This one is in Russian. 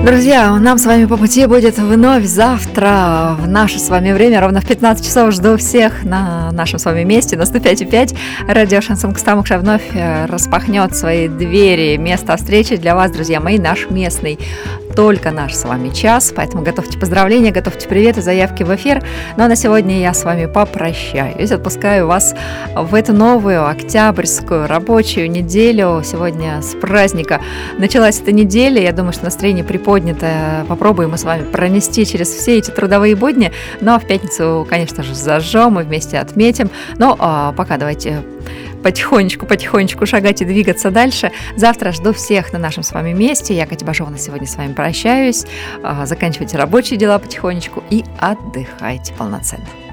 Друзья, нам с вами по пути будет вновь завтра в наше с вами время, ровно в 15 часов. Жду всех на нашем с вами месте, на 105.5. Радио Шансон Костомукша вновь распахнет свои двери. Место встречи для вас, друзья мои, наш местный, только наш с вами час. Поэтому готовьте поздравления, готовьте приветы, заявки в эфир. Ну а на сегодня я с вами попрощаюсь. Отпускаю вас в эту новую октябрьскую рабочую неделю. Сегодня с праздника началась эта неделя. Я думаю, что настроение приподнятое. Попробуем мы с вами пронести через все эти трудовые будни. Ну а в пятницу, конечно же, зажжем и вместе отметим. Но пока давайте потихонечку шагать и двигаться дальше. Завтра жду всех на нашем с вами месте. Я, Катя Бажова, сегодня с вами прощаюсь. Заканчивайте рабочие дела потихонечку и отдыхайте полноценно.